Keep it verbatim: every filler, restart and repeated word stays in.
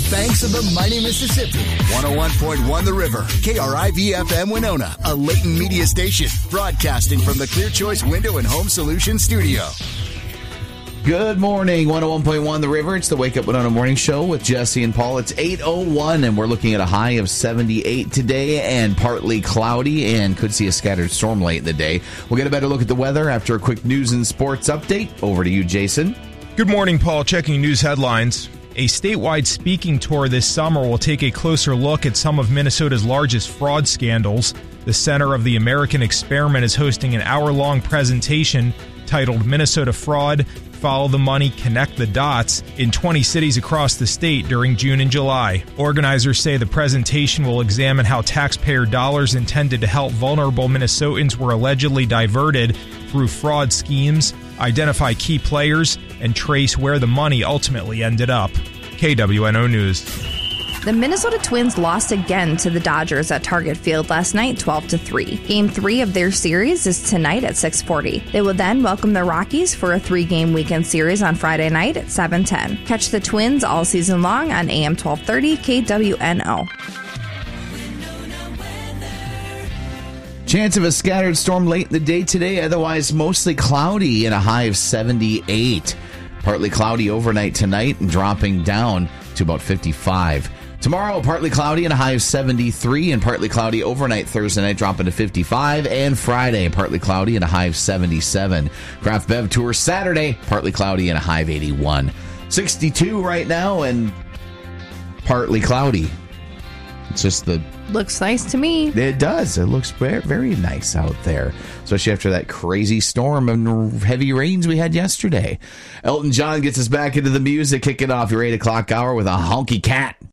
banks of the mighty Mississippi. one oh one point one The River, K R I V F M Winona, a Layton media station, broadcasting from the Clear Choice Window and Home Solutions studio. Good morning, one oh one point one The River. It's the Wake Up Winona Morning Show with Jesse and Paul. It's eight oh one, and we're looking at a high of seventy-eight today and partly cloudy, and could see a scattered storm late in the day. We'll get a better look at the weather after a quick news and sports update. Over to you, Jason. Good morning, Paul. Checking news headlines. A statewide speaking tour this summer will take a closer look at some of Minnesota's largest fraud scandals. The Center of the American Experiment is hosting an hour-long presentation titled Minnesota Fraud, Follow the Money, Connect the Dots in twenty cities across the state during June and July. Organizers say the presentation will examine how taxpayer dollars intended to help vulnerable Minnesotans were allegedly diverted through fraud schemes, identify key players, and trace where the money ultimately ended up. K W N O News. The Minnesota Twins lost again to the Dodgers at Target Field last night, twelve to three. Game three of their series is tonight at six forty. They will then welcome the Rockies for a three-game weekend series on Friday night at seven ten. Catch the Twins all season long on A M twelve thirty K W N O. Chance of a scattered storm late in the day today, otherwise mostly cloudy and a high of seventy-eight. Partly cloudy overnight tonight and dropping down to about fifty-five. Tomorrow, partly cloudy and a high of seventy-three, and partly cloudy overnight Thursday night dropping to fifty-five, and Friday, partly cloudy and a high of seventy-seven. Craft Bev Tour Saturday, partly cloudy and a high of eighty-one. sixty-two right now and partly cloudy. It's just the... Looks nice to me. It does. It looks very, very nice out there, especially after that crazy storm and heavy rains we had yesterday. Elton John gets us back into the music, kicking off your eight o'clock hour with a honky cat.